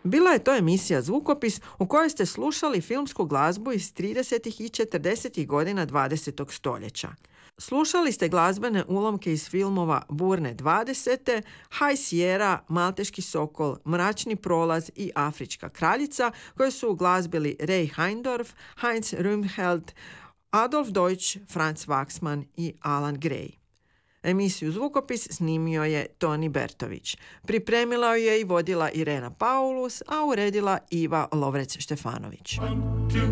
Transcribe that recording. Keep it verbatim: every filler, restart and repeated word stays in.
Bila je to emisija Zvukopis u kojoj ste slušali filmsku glazbu iz tridesetih i četrdesetih godina dvadesetog stoljeća. Slušali ste glazbene ulomke iz filmova Burne dvadesete, High Sierra, Malteški sokol, Mračni prolaz i Afrička kraljica, koje su uglazbili Ray Heindorf, Heinz Rühmheld, Adolf Deutsch, Franz Waxman i Alan Gray. Emisiju Zvukopis snimio je Toni Bertović. Pripremila ju je i vodila Irena Paulus, a uredila Iva Lovrec-Štefanović.